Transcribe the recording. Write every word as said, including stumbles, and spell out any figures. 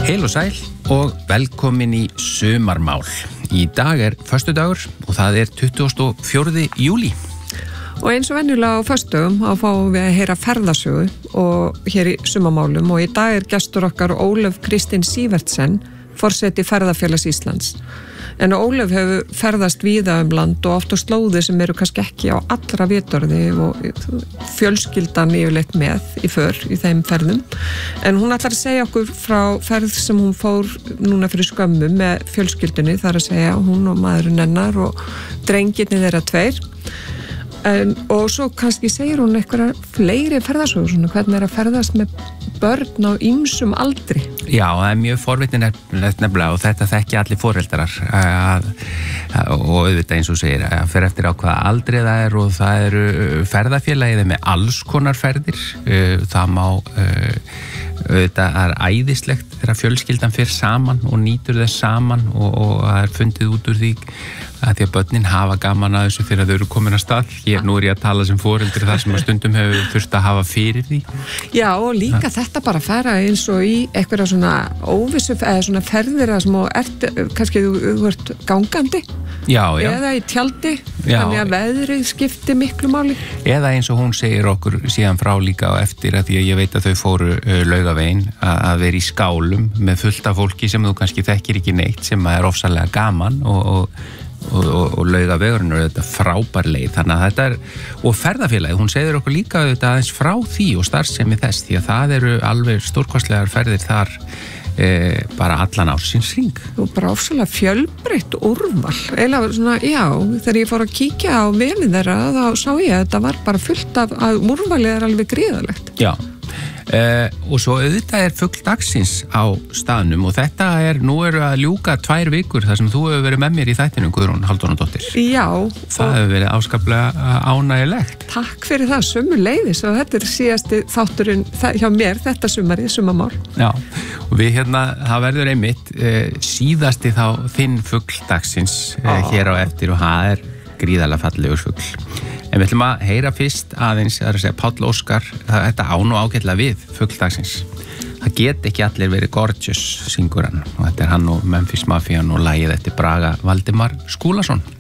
Heil og sæl og velkomin í Sumarmál. Í dag er föstudagur og það er tuttugasta og fjórða júlí. Og eins og venjulega á föstudögum þá fáum við að heyra ferðasögu og hér í Sumarmálum og í dag er gestur okkar Ólöf Kristín Sivertsen, forseti Ferðafélags Íslands. En Ólöf hefur ferðast víða um land og oft á slóði sem eru kannski ekki á allra vitorði og fjölskyldan yfirleitt með í för í þeim ferðum. En hún ætlar að segja okkur frá ferð sem hún fór núna fyrir skömmu með fjölskyldunni, þar að segja hún og maðurinn hennar og drengirnir þeirra tveir. En, og svo kannski segir hún eitthvað fleiri ferðasögur, svona hvernig er að ferðast með börn á ýmsum aldri. Já, það er mjög forvitin nefnilega og þetta þekki allir foreldarar að, að, og auðvitað eins og segir að fer eftir á hvaða aldri það er og það eru ferðafélagið með alls konar ferðir. Það má auðvitað er æðislegt þegar fjölskyldan fer saman og nýtur þess saman og, og það er fundið út úr því að því að börnin hafa gaman að þessu fyrir að þau eru komin að stað. Ég, nú er ég að tala sem foreldri þar sem að stundum hefur þurft að hafa fyrir því. Já, og líka ha. Þetta bara fara eins og í eitthvað svona óvissu eða svona ferðir að sem ert, kannski þú, þú ert gangandi. Já, já. Eða í tjaldi, já. Þannig að veðrið skipti miklu máli. Eða eins og hún segir okkur síðan frá líka á eftir að því að ég veit að þau fóru uh, Laugaveginn að, að vera í skálum með fullt af fólki sem þú kannski þekkir ekki neitt sem er ofsalega gaman og, og og, og, og Laugavegurinn er þetta frábær leið, þannig að þetta er og ferðafélagið, hún segir okkur líka þetta aðeins frá því og starfsemi þess því að það eru alveg stórkostlegar ferðir þar e, bara allan ársins hring. Og bara ofsalega fjölbreytt úrval, eiginlega svona, já, þegar ég fór að kíkja á vefinn þeirra þá sá ég að þetta var bara fullt af að úrvalið er alveg gríðarlegt. Já. Uh, og svo auðvitað er fugl dagsins á staðnum og þetta er, nú eru að ljúka tvær vikur þar sem þú hefur verið með mér í þættinu, Guðrún Halldórsdóttir. Já. Það hefur verið áskaplega ánægilegt. Takk fyrir það, sömuleiðis og þetta er síðasti þátturinn hjá mér, þetta sumarið, sumarmál. Já, og við hérna, það verður einmitt uh, síðasti þá þinn fugl dagsins uh, hér á eftir og það er gríðarlega fallegur fugl. En við ætlum að heyra fyrst aðeins, það er að segja Páll Óskar, þetta á nú ágætlega við fugldagsins. Það get ekki allir verið gorgeous, syngur hann. Og þetta er hann og Memphis Mafia og lagið eftir Braga Valdimar Skúlason.